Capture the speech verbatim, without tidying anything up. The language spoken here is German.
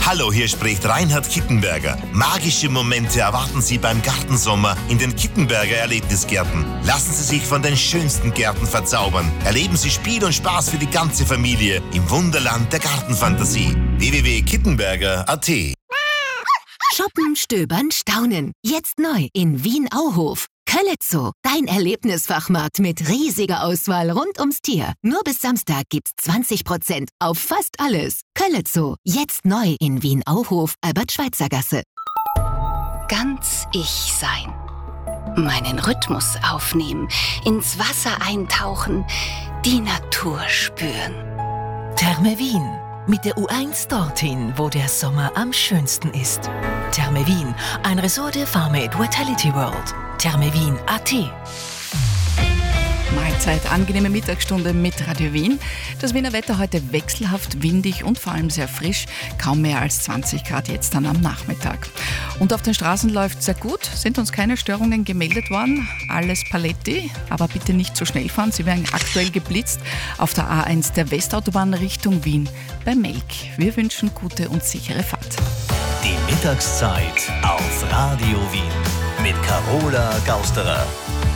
Hallo, hier spricht Reinhard Kittenberger. Magische Momente erwarten Sie beim Gartensommer in den Kittenberger Erlebnisgärten. Lassen Sie sich von den schönsten Gärten verzaubern. Erleben Sie Spiel und Spaß für die ganze Familie im Wunderland der Gartenfantasie. w w w punkt kittenberger punkt a t. Shoppen, stöbern, staunen. Jetzt neu in Wien-Auhof. Köllezoo, dein Erlebnisfachmarkt mit riesiger Auswahl rund ums Tier. Nur bis Samstag gibt's zwanzig Prozent auf fast alles. Köllezoo, jetzt neu in Wien-Auhof, Albert-Schweitzer-Gasse. Ganz ich sein. Meinen Rhythmus aufnehmen, ins Wasser eintauchen, die Natur spüren. Therme Wien. Mit der U eins dorthin, wo der Sommer am schönsten ist. Therme Wien, ein Ressort der Farmate Vitality World. Therme Wien punkt a t. Mahlzeit, angenehme Mittagsstunde mit Radio Wien. Das Wiener Wetter heute wechselhaft, windig und vor allem sehr frisch. Kaum mehr als zwanzig Grad jetzt dann am Nachmittag. Und auf den Straßen läuft sehr gut, sind uns keine Störungen gemeldet worden. Alles Paletti, aber bitte nicht zu schnell fahren. Sie werden aktuell geblitzt auf der A eins der Westautobahn Richtung Wien bei Melk. Wir wünschen gute und sichere Fahrt. Die Mittagszeit auf Radio Wien mit Carola Gausterer.